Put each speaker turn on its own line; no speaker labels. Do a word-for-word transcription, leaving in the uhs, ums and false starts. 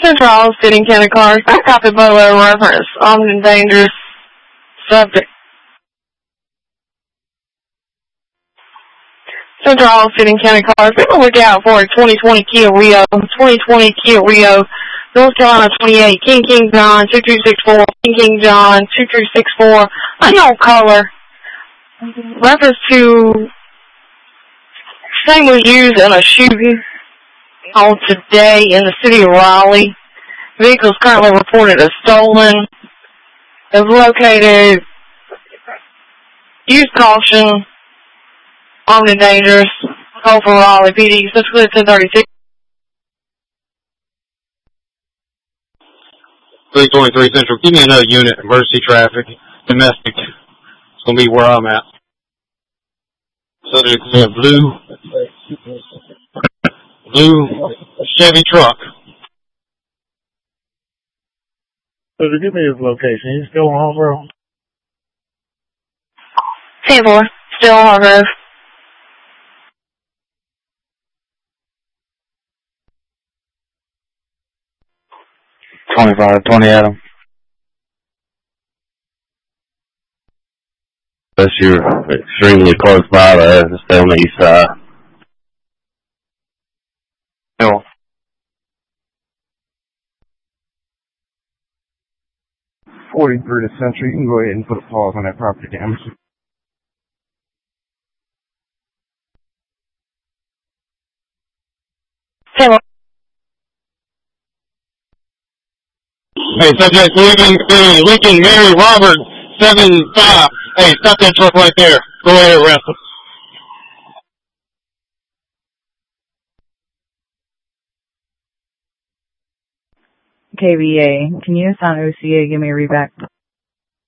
Central Isles City and County cars. I copy below reference. Armed and dangerous subject. Central Isles City and County cars. Be on the lookout for a twenty twenty Kia Rio. twenty twenty Kia Rio. North Carolina twenty-eight. King King John two two six four. King King John two two six four. Unknown color. Reference to same was used in a shooting on today in the city of Raleigh. Vehicle is currently reported as stolen. It was located. Use caution. Armed and dangerous. Call for Raleigh P D. Specifically ten thirty-six.
three twenty-three Central. Give me another unit. Emergency traffic. Domestic. It's going to be where I'm at. Subject is a blue, blue Chevy truck.
So to give me his location, he's still on Hall Road?
ten four. Still on Hall Road.
twenty-five twenty Adam. Unless you're extremely close by there, just stay on the east side. No.
forty-three to Century. You can go ahead and put a pause on that property damage.
ten.
Hey, subject leaving uh, Lincoln Mary Robert seven five. Hey, stop that truck right there. Go ahead and arrest him.
K V A, can you assign O C A, give me a read back?